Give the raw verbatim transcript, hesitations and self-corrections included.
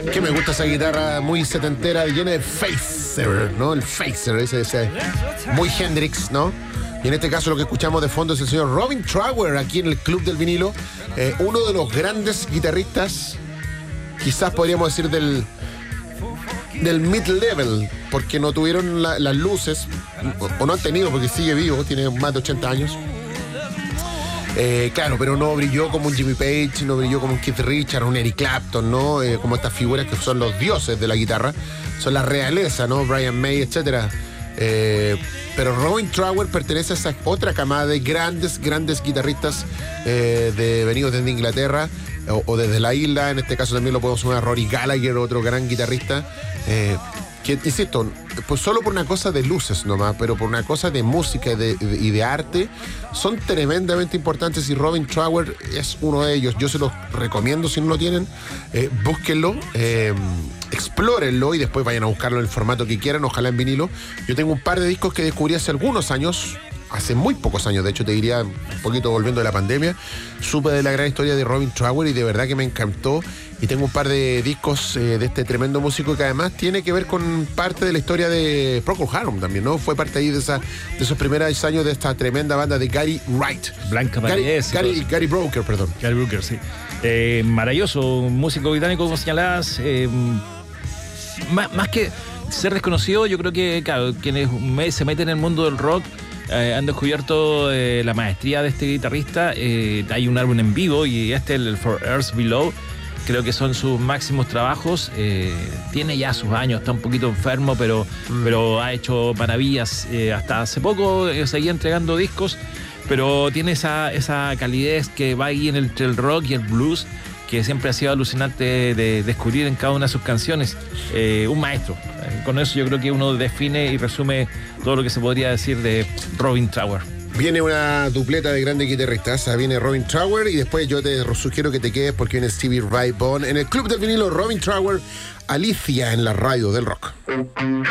Que me gusta esa guitarra muy setentera, llena de phaser, ¿no? El phaser, ese, ese muy Hendrix, ¿no? Y en este caso lo que escuchamos de fondo es el señor Robin Trower, aquí en el Club del Vinilo, eh, uno de los grandes guitarristas, quizás podríamos decir del, del mid-level, porque no tuvieron la, las luces, o, o no han tenido, porque sigue vivo, tiene más de ochenta años. Eh, claro, pero no brilló como un Jimmy Page, no brilló como un Keith Richards, un Eric Clapton, ¿no? Eh, como estas figuras que son los dioses de la guitarra, son la realeza, ¿no? Brian May, etcétera. Eh, pero Robin Trower pertenece a esa otra camada de grandes, grandes guitarristas eh, de, venidos desde Inglaterra o, o desde la isla. En este caso también lo podemos sumar a Rory Gallagher, otro gran guitarrista. Eh, que, insisto, pues solo por una cosa de luces nomás, pero por una cosa de música y de, de, y de arte, son tremendamente importantes y Robin Trower es uno de ellos. Yo se los recomiendo si no lo tienen, eh, búsquenlo, eh, explórenlo y después vayan a buscarlo en el formato que quieran, ojalá en vinilo. Yo tengo un par de discos que descubrí hace algunos años, hace muy pocos años, de hecho te diría un poquito volviendo de la pandemia, supe de la gran historia de Robin Trower y de verdad que me encantó. Y tengo un par de discos eh, de este tremendo músico que además tiene que ver con parte de la historia de Procol Harum también, ¿no? Fue parte ahí de, esa, de esos primeros años de esta tremenda banda de Gary Wright. Blanca Gary, Paredes. Gary, Gary Brooker, perdón. Gary Brooker, sí. Eh, maravilloso, músico británico, como señalabas. Eh, más, más que ser desconocido, yo creo que, claro, quienes me, se meten en el mundo del rock eh, han descubierto eh, la maestría de este guitarrista. Eh, hay un álbum en vivo y este, el For Earth Below, creo que son sus máximos trabajos. Eh, tiene ya sus años, está un poquito enfermo, pero, mm. pero ha hecho maravillas. Eh, hasta hace poco eh, seguía entregando discos, pero tiene esa, esa calidez que va ahí en el, entre el rock y el blues, que siempre ha sido alucinante de descubrir en cada una de sus canciones. Eh, un maestro. Eh, con eso yo creo que uno define y resume todo lo que se podría decir de Robin Trower. Viene una dupleta de grandes guitarristas. Viene Robin Trower y después yo te sugiero que te quedes porque viene Stevie Ray Vaughan en el Club del Vinilo. Robin Trower, Alicia en la radio del rock.